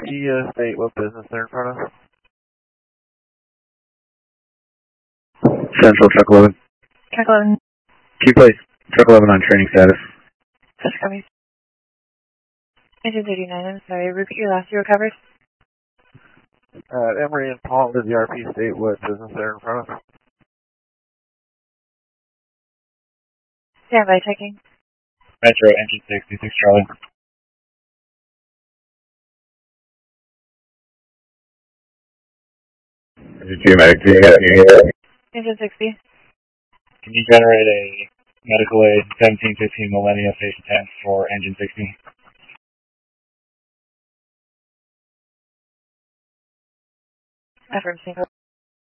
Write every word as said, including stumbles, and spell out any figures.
P uh, state what business they're in front of? Central, truck eleven. Truck eleven. Key place, truck eleven on training status. Just coming. Engine thirty-nine, I'm sorry. Repeat your last. You recovered? Uh, Emory and Palm, does the R P state what business they're in front of? Stand by, checking. Metro, engine sixty-six, Charlie. Engine two, medic two, yeah. Engine sixty. Can you generate a medical aid seventeen fifteen Millennium Station ten for engine sixty? Affirm single.